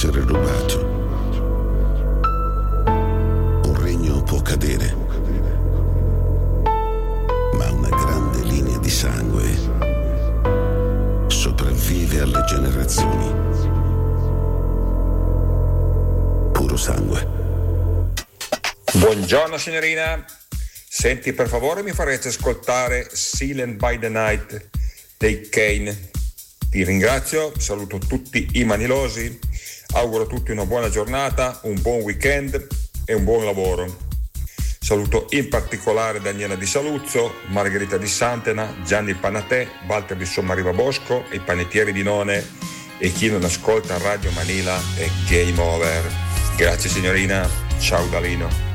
essere rubato. Un regno può cadere, ma una grande linea di sangue sopravvive alle generazioni. Puro sangue. Buongiorno signorina, senti, per favore mi farete ascoltare Silent by the Night dei Kane. Ti ringrazio, saluto tutti i manilosi, auguro a tutti una buona giornata, un buon weekend e un buon lavoro. Saluto in particolare Daniela di Saluzzo, Margherita di Santena, Gianni Panatè, Walter di Sommariva Bosco, i panettieri di None e chi non ascolta Radio Manila è game over. Grazie signorina, ciao Dalino.